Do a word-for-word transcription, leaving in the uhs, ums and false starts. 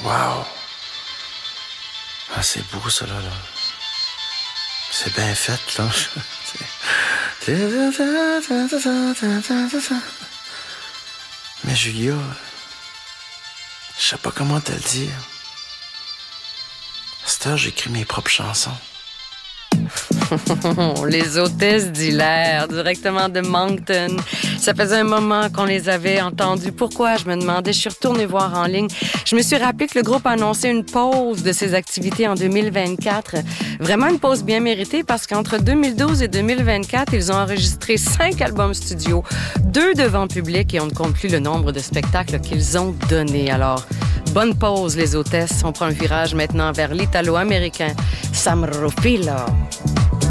Wow! Ah, c'est beau, ça, là. là. C'est bien fait, là. Mais Julia, je sais pas comment te le dire. À cette heure, j'écris mes propres chansons. Les hôtesses d'Hilaire, directement de Moncton. Ça faisait un moment qu'on les avait entendues. Pourquoi? Je me demandais. Je suis retournée voir en ligne. Je me suis rappelé que le groupe a annoncé une pause de ses activités en deux mille vingt-quatre. Vraiment une pause bien méritée parce qu'entre deux mille douze et deux mille vingt-quatre, ils ont enregistré cinq albums studio, deux devant public et on ne compte plus le nombre de spectacles qu'ils ont donnés. Alors, bonne pause, les hôtesses. On prend un virage maintenant vers l'italo-américain Sam Rufillo.